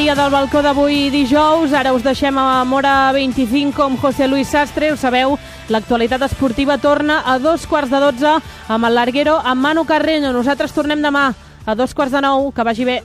Del balcó d'avui dijous, ara us deixem a Mora 25 amb José Luis Sastre. Ho sabeu, l'actualitat esportiva torna a 2:15 amb el Larguero, amb Manu Carreño. Nosaltres tornem demà a 8:45. Que vagi bé.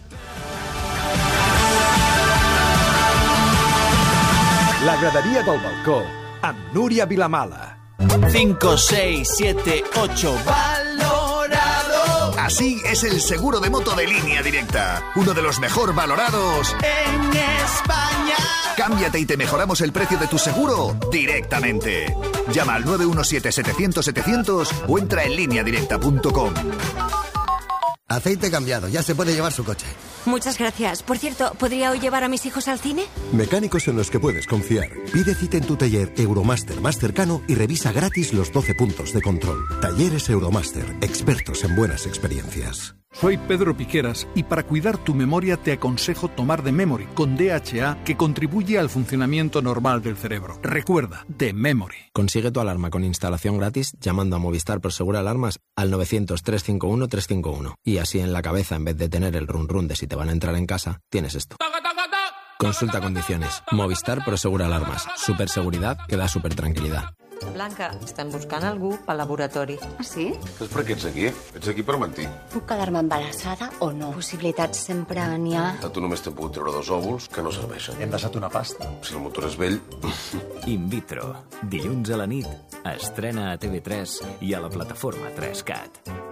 La graderia del balcó amb Núria Vilamala. 5, 6, 7, 8, valorado. Así es el seguro de moto de Línea Directa, uno de los mejor valorados en España. Cámbiate y te mejoramos el precio de tu seguro directamente. Llama al 917-700-700 o entra en lineadirecta.com. Aceite cambiado, ya se puede llevar su coche. Muchas gracias. Por cierto, ¿podría hoy llevar a mis hijos al cine? Mecánicos en los que puedes confiar. Pide cita en tu taller Euromaster más cercano y revisa gratis los 12 puntos de control. Talleres Euromaster, expertos en buenas experiencias. Soy Pedro Piqueras y para cuidar tu memoria te aconsejo tomar The Memory con DHA, que contribuye al funcionamiento normal del cerebro. Recuerda, The Memory. Consigue tu alarma con instalación gratis llamando a Movistar Prosegur Alarmas al 900-351-351. Y así en la cabeza, en vez de tener el run run de si te van a entrar en casa, tienes esto. Consulta condiciones. Movistar Prosegur Alarmas. Super seguridad que da super tranquilidad. Blanca, estan buscant algú pel laboratori. Ah, sí? Doncs per què ets aquí? Ets aquí per mentir. Puc quedar-me embarassada o no? Possibilitats sempre n'hi ha. A tu només t'he pogut treure 2 òvuls que no serveixen. Hem deixat una pasta. Si el motor és vell... In vitro. Dilluns a la nit. Estrena a TV3 i a la plataforma 3CAT.